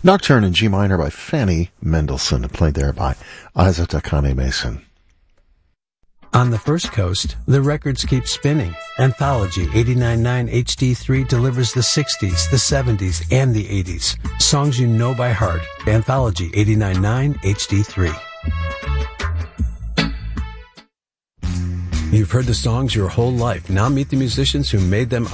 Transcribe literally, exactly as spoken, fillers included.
Nocturne in G minor by Fanny Mendelssohn, played there by Isa Takane Mason. On the First Coast, the records keep spinning. Anthology eighty-nine point nine H D three delivers the sixties, the seventies, and the eighties. Songs you know by heart. Anthology eighty-nine point nine H D three. You've heard the songs your whole life. Now meet the musicians who made them